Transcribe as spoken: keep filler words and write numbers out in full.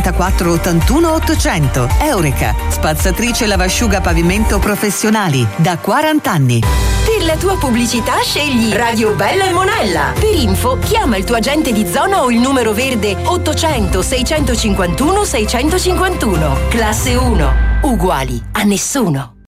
novantaquattro ottantuno ottocento. Eureka, spazzatrice lavasciuga pavimento professionali, da quaranta anni. Per la tua pubblicità scegli Radio Bella e Monella. Per info chiama il tuo agente di zona o il numero verde ottocento seicentocinquantuno seicentocinquantuno. Classe uno. Uguali a nessuno.